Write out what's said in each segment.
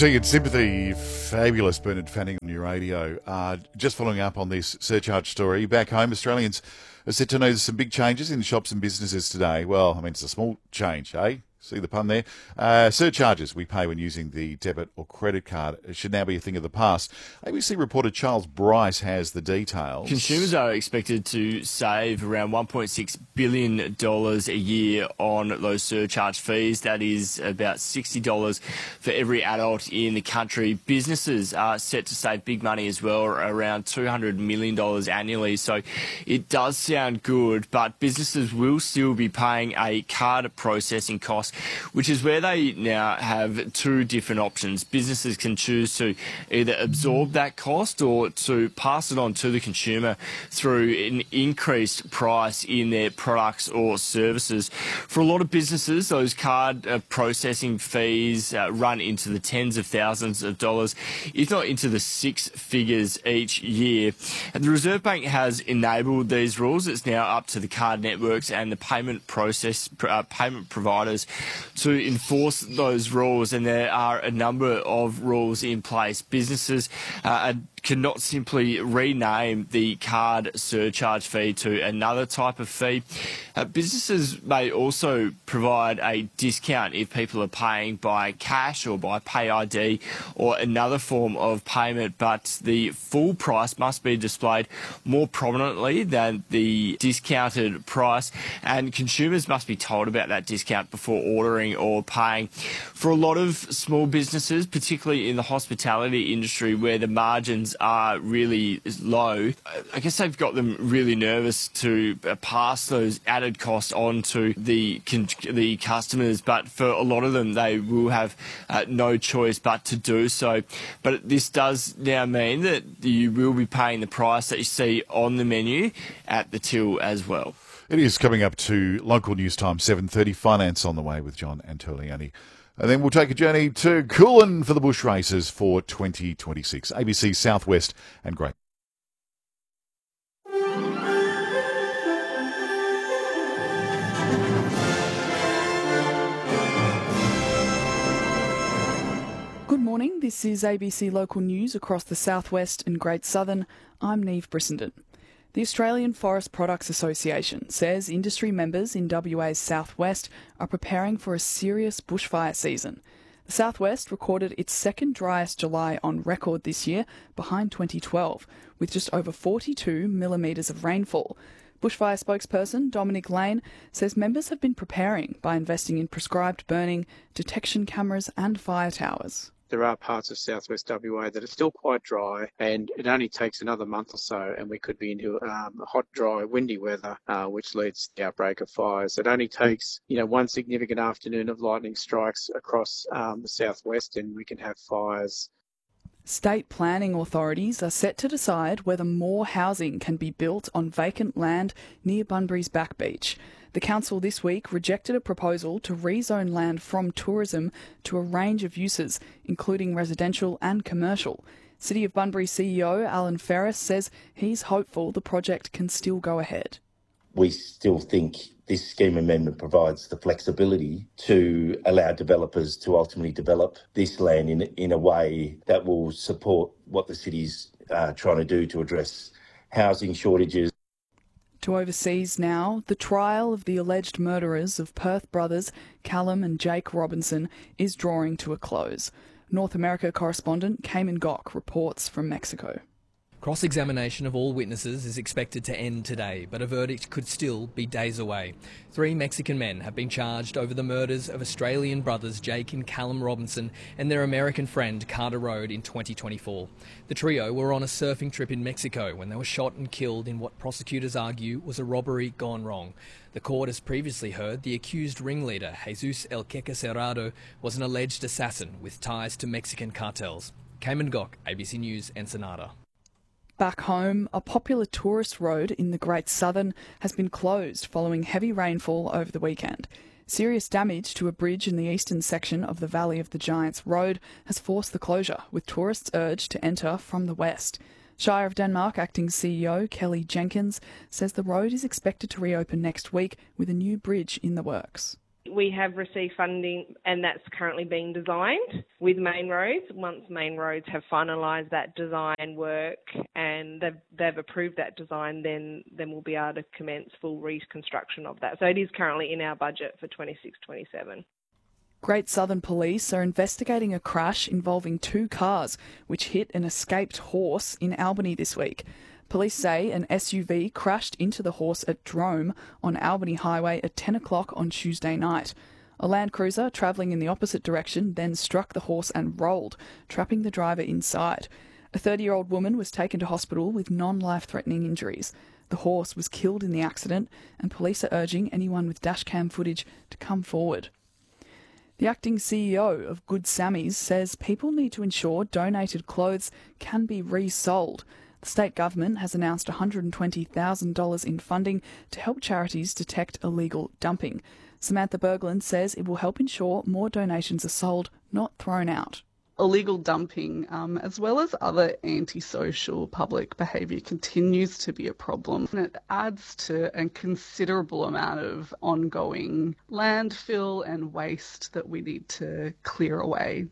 Tea and Sympathy, fabulous Bernard Fanning on your radio. Just following up on this surcharge story, back home, Australians are set to notice some big changes in shops and businesses today. Well, I mean, it's a small change, eh? See the pun there? Surcharges we pay when using the debit or credit card should now be a thing of the past. ABC reporter Charles Bryce has the details. Consumers are expected to save around $1.6 billion a year on those surcharge fees. That is about $60 for every adult in the country. Businesses are set to save big money as well, around $200 million annually. So it does sound good, but businesses will still be paying a card processing cost, which is where they now have two different options. Businesses can choose to either absorb that cost or to pass it on to the consumer through an increased price in their products or services. For a lot of businesses, those card processing fees run into the tens of thousands of dollars, if not into the six figures each year. And the Reserve Bank has enabled these rules. It's now up to the card networks and the payment providers to enforce those rules, and there are a number of rules in place. Businesses cannot simply rename the card surcharge fee to another type of fee. Businesses may also provide a discount if people are paying by cash or by Pay ID or another form of payment, but the full price must be displayed more prominently than the discounted price, and consumers must be told about that discount before ordering or paying. For a lot of small businesses, particularly in the hospitality industry where the margins are really low, I guess they've got them really nervous to pass those added costs on to the customers, but for a lot of them they will have no choice but to do so. But this does now mean that you will be paying the price that you see on the menu at the till as well. It is coming up to local news time, 7:30. Finance on the way with John Antolioni. And then we'll take a journey to Coolin for the bush races for 2026. ABC Southwest and Great. Good morning, this is ABC Local News across the Southwest and Great Southern. I'm Neve Brissenden. The Australian Forest Products Association says industry members in WA's southwest are preparing for a serious bushfire season. The southwest recorded its second driest July on record this year, behind 2012, with just over 42 millimetres of rainfall. Bushfire spokesperson Dominic Lane says members have been preparing by investing in prescribed burning, detection cameras and fire towers. There are parts of southwest WA that are still quite dry, and it only takes another month or so and we could be into hot, dry, windy weather, which leads to the outbreak of fires. It only takes, one significant afternoon of lightning strikes across the southwest and we can have fires. State planning authorities are set to decide whether more housing can be built on vacant land near Bunbury's Back Beach. The council this week rejected a proposal to rezone land from tourism to a range of uses, including residential and commercial. City of Bunbury CEO Alan Ferris says he's hopeful the project can still go ahead. We still think this scheme amendment provides the flexibility to allow developers to ultimately develop this land in a way that will support what the city's trying to do to address housing shortages. To overseas now, the trial of the alleged murderers of Perth brothers Callum and Jake Robinson is drawing to a close. North America correspondent Cayman Gok reports from Mexico. Cross-examination of all witnesses is expected to end today, but a verdict could still be days away. 3 Mexican men have been charged over the murders of Australian brothers Jake and Callum Robinson and their American friend Carter Road in 2024. The trio were on a surfing trip in Mexico when they were shot and killed in what prosecutors argue was a robbery gone wrong. The court has previously heard the accused ringleader, Jesus El Queque Cerrado, was an alleged assassin with ties to Mexican cartels. Cayman Gok, ABC News, Ensenada. Back home, a popular tourist road in the Great Southern has been closed following heavy rainfall over the weekend. Serious damage to a bridge in the eastern section of the Valley of the Giants Road has forced the closure, with tourists urged to enter from the west. Shire of Denmark Acting CEO Kelly Jenkins says the road is expected to reopen next week with a new bridge in the works. We have received funding and that's currently being designed with Main Roads. Once Main Roads have finalised that design work and they've approved that design, then we'll be able to commence full reconstruction of that. So it is currently in our budget for 26-27. Great Southern Police are investigating a crash involving two cars which hit an escaped horse in Albany this week. Police say an SUV crashed into the horse at Drome on Albany Highway at 10 o'clock on Tuesday night. A Land Cruiser travelling in the opposite direction then struck the horse and rolled, trapping the driver inside. A 30-year-old woman was taken to hospital with non-life-threatening injuries. The horse was killed in the accident, and police are urging anyone with dashcam footage to come forward. The acting CEO of Good Sammy's says people need to ensure donated clothes can be resold. The state government has announced $120,000 in funding to help charities detect illegal dumping. Samantha Berglund says it will help ensure more donations are sold, not thrown out. Illegal dumping, as well as other antisocial public behaviour, continues to be a problem. And it adds to a considerable amount of ongoing landfill and waste that we need to clear away.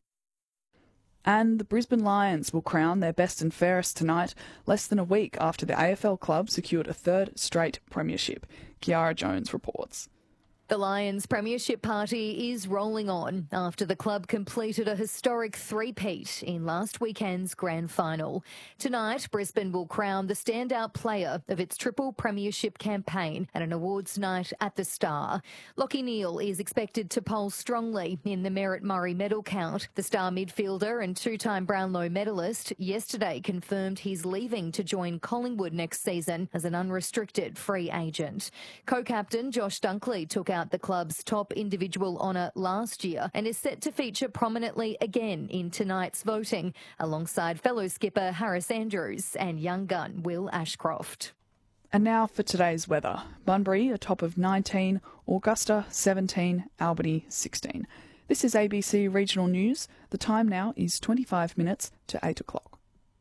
And the Brisbane Lions will crown their best and fairest tonight, less than a week after the AFL club secured a third straight premiership. Kiara Jones reports. The Lions premiership party is rolling on after the club completed a historic three-peat in last weekend's grand final. Tonight, Brisbane will crown the standout player of its triple premiership campaign at an awards night at the Star. Lachie Neale is expected to poll strongly in the Merritt Murray medal count. The Star midfielder and two-time Brownlow medalist yesterday confirmed he's leaving to join Collingwood next season as an unrestricted free agent. Co-captain Josh Dunkley took out the club's top individual honour last year and is set to feature prominently again in tonight's voting, alongside fellow skipper Harris Andrews and young gun Will Ashcroft. And now for today's weather. Bunbury, a top of 19, Augusta 17, Albany 16. This is ABC Regional News. The time now is 25 minutes to 8 o'clock.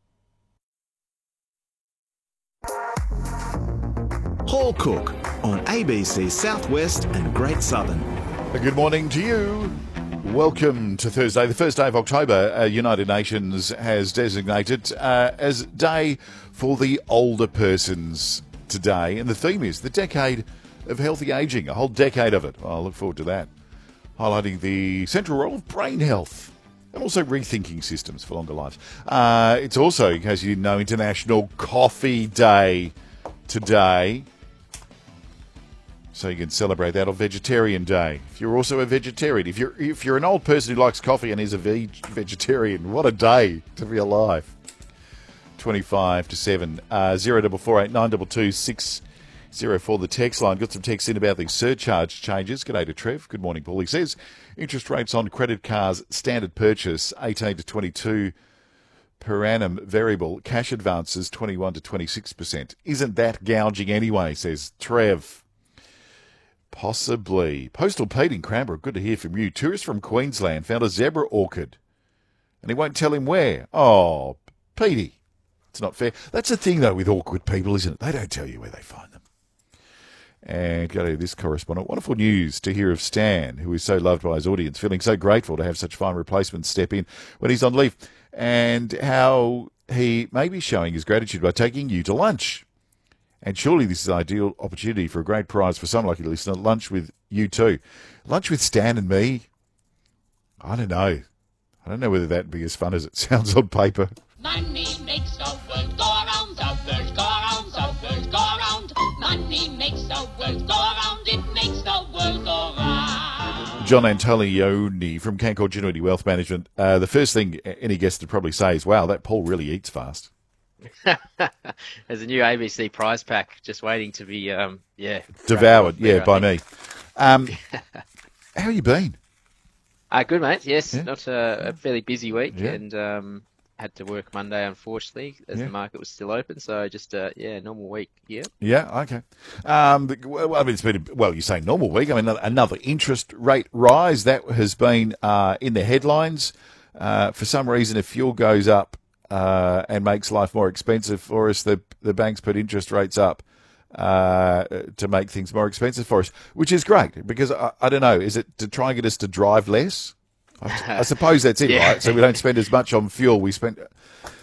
Paul Cook on ABC Southwest and Great Southern. Good morning to you. Welcome to Thursday, the first day of October. United Nations has designated as Day for the Older Persons today. And the theme is the decade of healthy ageing, a whole decade of it. Well, I look forward to that. Highlighting the central role of brain health and also rethinking systems for longer lives. It's also, in case you didn't know, International Coffee Day today. So you can celebrate that, on Vegetarian Day. If you're also a vegetarian, if you're an old person who likes coffee and is a vegetarian, what a day to be alive. 25 to 7, 0448 922 604, the text line. Got some texts in about these surcharge changes. G'day to Trev. Good morning, Paul. He says interest rates on credit cards, standard purchase 18 to 22 per annum, variable cash advances 21 to 26%. Isn't that gouging anyway, says Trev. Possibly. Postal Pete in Cranbrook, good to hear from you. Tourist from Queensland found a zebra orchid and he won't tell him where. Oh, Petey. It's not fair. That's the thing, though, with awkward people, isn't it? They don't tell you where they find them. And go to this correspondent. Wonderful news to hear of Stan, who is so loved by his audience, feeling so grateful to have such fine replacements step in when he's on leave, and how he may be showing his gratitude by taking you to lunch. And surely this is an ideal opportunity for a great prize for some lucky listener. Lunch with you too. Lunch with Stan and me. I don't know. I don't know whether that'd be as fun as it sounds on paper. Money makes the world go round, the world go round, the world go round. Money makes the world go round, it makes the world go round. John Antonioni from Canaccord Genuity Wealth Management. The first thing any guest would probably say is, wow, that Paul really eats fast. There's a new ABC prize pack just waiting to be, devoured, by me. How you been? Good, mate. Yes, Yeah. not a fairly busy week, Yeah. and had to work Monday, unfortunately, as the market was still open. So just normal week. Yeah. Yeah, okay. Well, I mean, it's been you say normal week. I mean, another interest rate rise that has been in the headlines. For some reason, if fuel goes up and makes life more expensive for us, the banks put interest rates up to make things more expensive for us, which is great because I don't know, is it to try and get us to drive less? I suppose that's it, Yeah. right? So we don't spend as much on fuel. We spend.